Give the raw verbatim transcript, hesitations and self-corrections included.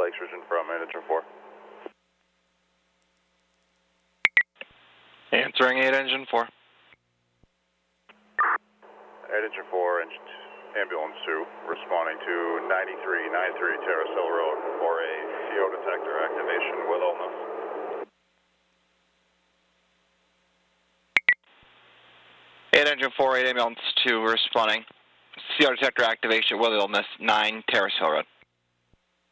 flag extrusion from Engine four. Answering eight Engine four. eight Engine four, engine ambulance two, responding to ninety-three ninety-three Terrace Hill Road for a C O detector activation with illness. eight Engine four, eight Ambulance two, responding. C O detector activation with illness, nine Terrace Hill Road.